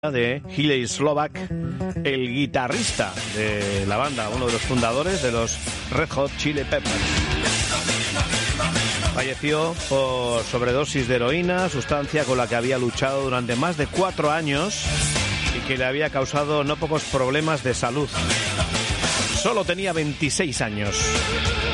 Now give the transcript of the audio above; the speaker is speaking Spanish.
de Hillel Slovak, el guitarrista de la banda, uno de los fundadores de los Red Hot Chili Peppers. Falleció por sobredosis de heroína, sustancia con la que había luchado durante más de 4 años y que le había causado no pocos problemas de salud. Solo tenía 26 años.